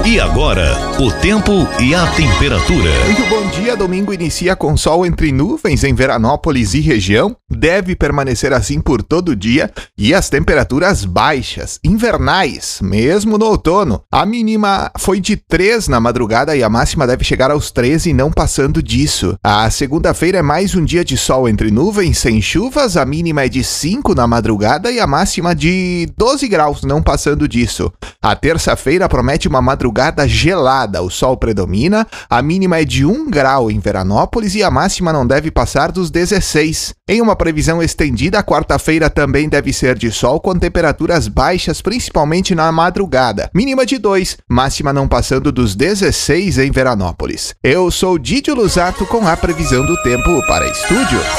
E agora, o tempo e a temperatura. Muito bom dia, domingo inicia com sol entre nuvens em Veranópolis e região. Deve permanecer assim por todo o dia e as temperaturas baixas, invernais, mesmo no outono. A mínima foi de 3 na madrugada e a máxima deve chegar aos 13, não passando disso. A segunda-feira é mais um dia de sol entre nuvens, sem chuvas. A mínima é de 5 na madrugada e a máxima de 12 graus, não passando disso. A terça-feira promete uma madrugada gelada, o sol predomina, a mínima é de 1 grau em Veranópolis e a máxima não deve passar dos 16. Em uma previsão estendida, a quarta-feira também deve ser de sol com temperaturas baixas, principalmente na madrugada. Mínima de 2, máxima não passando dos 16 em Veranópolis. Eu sou Didio Luzato com a previsão do tempo para estúdio.